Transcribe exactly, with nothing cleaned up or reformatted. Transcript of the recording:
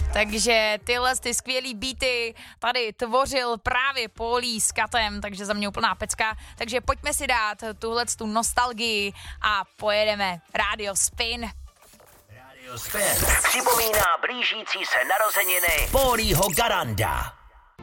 Takže tyhle ty skvělý beaty tady tvořil právě Polí s Katem, takže za mě úplná pecka. Takže pojďme si dát tuhle tu nostalgii a pojedeme. Radio Spin. Radio Spin připomíná blížící se narozeniny Polího Garanda.